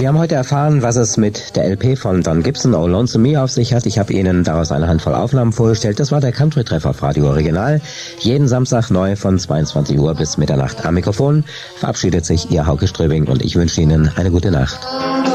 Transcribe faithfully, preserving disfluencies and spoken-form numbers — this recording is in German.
Sie haben heute erfahren, was es mit der L P von Don Gibson, Oh Lonesome Me, auf sich hat. Ich habe Ihnen daraus eine Handvoll Aufnahmen vorgestellt. Das war der Country-Treffer auf Radio Original. Jeden Samstag neu von zweiundzwanzig Uhr bis Mitternacht am Mikrofon. Verabschiedet sich Ihr Hauke Ströbing und ich wünsche Ihnen eine gute Nacht.